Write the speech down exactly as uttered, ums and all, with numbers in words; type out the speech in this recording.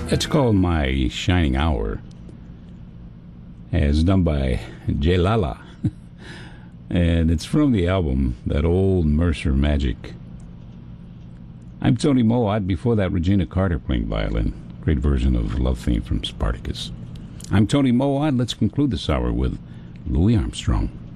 It's called My Shining Hour. It's done by Jay Lala. And it's from the album, That Old Mercer Magic. I'm Tony Mowatt. Before that, Regina Carter playing violin. Great version of Love Theme from Spartacus. I'm Tony Mowatt. Let's conclude this hour with Louis Armstrong.